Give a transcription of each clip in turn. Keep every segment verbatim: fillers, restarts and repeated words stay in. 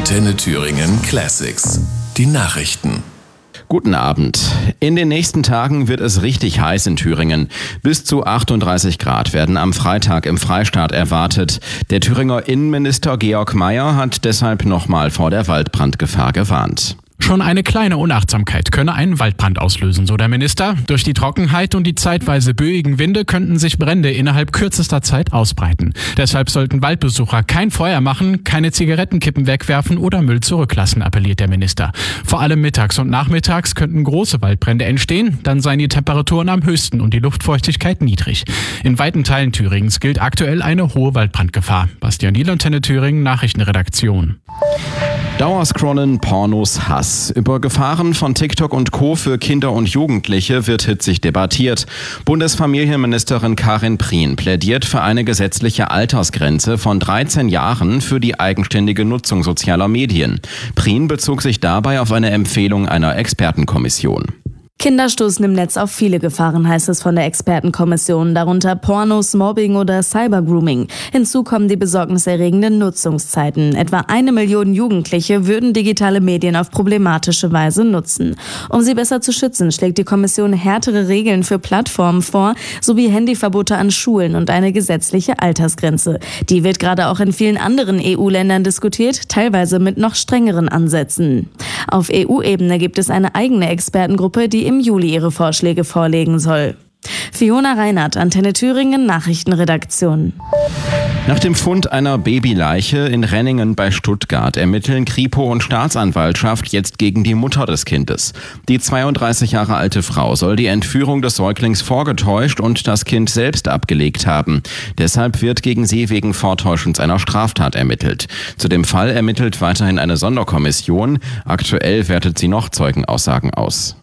Antenne Thüringen Classics. Die Nachrichten. Guten Abend. In den nächsten Tagen wird es richtig heiß in Thüringen. Bis zu achtunddreißig Grad werden am Freitag im Freistaat erwartet. Der Thüringer Innenminister Georg Mayer hat deshalb nochmal vor der Waldbrandgefahr gewarnt. Schon eine kleine Unachtsamkeit könne einen Waldbrand auslösen, so der Minister. Durch die Trockenheit und die zeitweise böigen Winde könnten sich Brände innerhalb kürzester Zeit ausbreiten. Deshalb sollten Waldbesucher kein Feuer machen, keine Zigarettenkippen wegwerfen oder Müll zurücklassen, appelliert der Minister. Vor allem mittags und nachmittags könnten große Waldbrände entstehen, dann seien die Temperaturen am höchsten und die Luftfeuchtigkeit niedrig. In weiten Teilen Thüringens gilt aktuell eine hohe Waldbrandgefahr. Bastian Diel, Antenne Thüringen, Nachrichtenredaktion. Dauerscrollen, Pornos, Hass. Über Gefahren von TikTok und Co. für Kinder und Jugendliche wird hitzig debattiert. Bundesfamilienministerin Karin Prien plädiert für eine gesetzliche Altersgrenze von dreizehn Jahren für die eigenständige Nutzung sozialer Medien. Prien bezog sich dabei auf eine Empfehlung einer Expertenkommission. Kinder stoßen im Netz auf viele Gefahren, heißt es von der Expertenkommission, darunter Pornos, Mobbing oder Cybergrooming. Hinzu kommen die besorgniserregenden Nutzungszeiten. Etwa eine Million Jugendliche würden digitale Medien auf problematische Weise nutzen. Um sie besser zu schützen, schlägt die Kommission härtere Regeln für Plattformen vor, sowie Handyverbote an Schulen und eine gesetzliche Altersgrenze. Die wird gerade auch in vielen anderen E U-Ländern diskutiert, teilweise mit noch strengeren Ansätzen. Auf E U-Ebene gibt es eine eigene Expertengruppe, die im Juli ihre Vorschläge vorlegen soll. Fiona Reinhardt, Antenne Thüringen, Nachrichtenredaktion. Nach dem Fund einer Babyleiche in Renningen bei Stuttgart ermitteln Kripo und Staatsanwaltschaft jetzt gegen die Mutter des Kindes. Die zweiunddreißig Jahre alte Frau soll die Entführung des Säuglings vorgetäuscht und das Kind selbst abgelegt haben. Deshalb wird gegen sie wegen Vortäuschens einer Straftat ermittelt. Zu dem Fall ermittelt weiterhin eine Sonderkommission. Aktuell wertet sie noch Zeugenaussagen aus.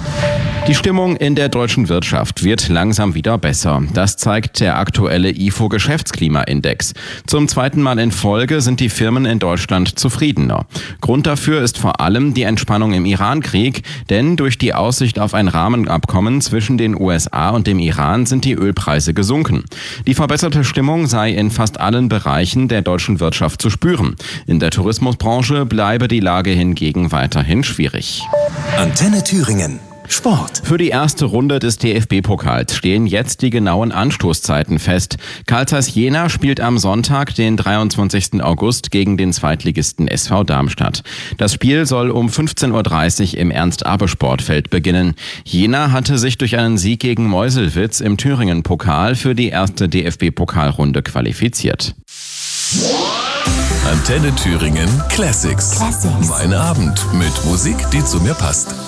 Die Stimmung in der deutschen Wirtschaft wird langsam wieder besser. Das zeigt der aktuelle I F O-Geschäftsklimaindex. Zum zweiten Mal in Folge sind die Firmen in Deutschland zufriedener. Grund dafür ist vor allem die Entspannung im Iran-Krieg, denn durch die Aussicht auf ein Rahmenabkommen zwischen den U S A und dem Iran sind die Ölpreise gesunken. Die verbesserte Stimmung sei in fast allen Bereichen der deutschen Wirtschaft zu spüren. In der Tourismusbranche bleibe die Lage hingegen weiterhin schwierig. Antenne Thüringen. Sport. Für die erste Runde des D F B-Pokals stehen jetzt die genauen Anstoßzeiten fest. Carl Zeiss Jena spielt am Sonntag, den dreiundzwanzigsten August, gegen den Zweitligisten S V Darmstadt. Das Spiel soll um fünfzehn Uhr dreißig im Ernst-Abbe-Sportfeld beginnen. Jena hatte sich durch einen Sieg gegen Meuselwitz im Thüringen-Pokal für die erste D F B-Pokalrunde qualifiziert. Antenne Thüringen Classics. Classics. Mein Abend mit Musik, die zu mir passt.